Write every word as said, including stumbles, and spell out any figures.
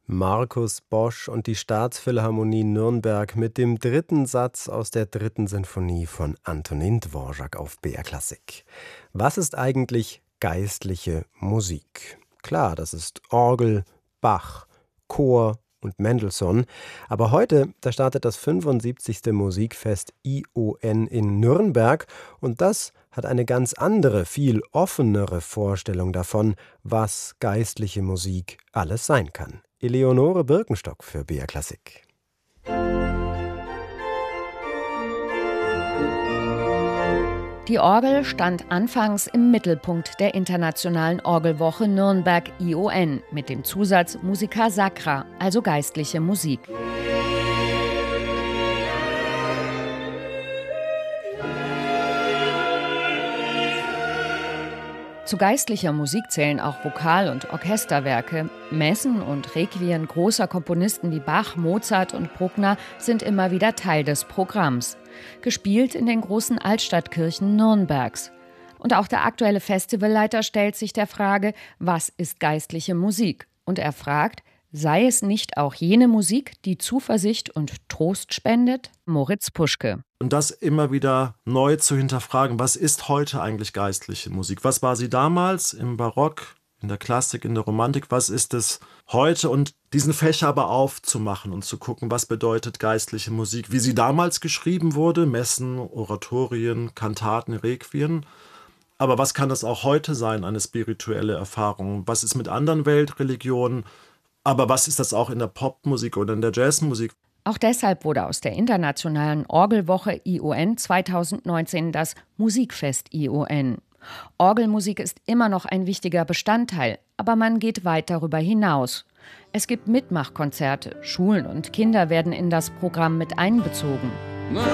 Markus Bosch und die Staatsphilharmonie Nürnberg mit dem dritten Satz aus der dritten Sinfonie von Antonin Dvorak auf B R Klassik. Was ist eigentlich geistliche Musik? Klar, das ist Orgel, Bach, Chor und Mendelssohn. Aber heute, da startet das fünfundsiebzigste Musikfest I O N in Nürnberg und das hat eine ganz andere, viel offenere Vorstellung davon, was geistliche Musik alles sein kann. Eleonore Birkenstock für B R Klassik. Die Orgel stand anfangs im Mittelpunkt der Internationalen Orgelwoche Nürnberg I O N mit dem Zusatz Musica Sacra, also geistliche Musik. Zu geistlicher Musik zählen auch Vokal- und Orchesterwerke. Messen und Requien großer Komponisten wie Bach, Mozart und Bruckner sind immer wieder Teil des Programms. Gespielt in den großen Altstadtkirchen Nürnbergs. Und auch der aktuelle Festivalleiter stellt sich der Frage, was ist geistliche Musik? Und er fragt, sei es nicht auch jene Musik, die Zuversicht und Trost spendet? Moritz Puschke. Und das immer wieder neu zu hinterfragen, was ist heute eigentlich geistliche Musik? Was war sie damals im Barock, in der Klassik, in der Romantik? Was ist es heute? Und diesen Fächer aber aufzumachen und zu gucken, was bedeutet geistliche Musik? Wie sie damals geschrieben wurde, Messen, Oratorien, Kantaten, Requien. Aber was kann das auch heute sein, eine spirituelle Erfahrung? Was ist mit anderen Weltreligionen? Aber was ist das auch in der Popmusik oder in der Jazzmusik? Auch deshalb wurde aus der Internationalen Orgelwoche I O N zweitausendneunzehn das Musikfest I O N. Orgelmusik ist immer noch ein wichtiger Bestandteil, aber man geht weit darüber hinaus. Es gibt Mitmachkonzerte, Schulen und Kinder werden in das Programm mit einbezogen.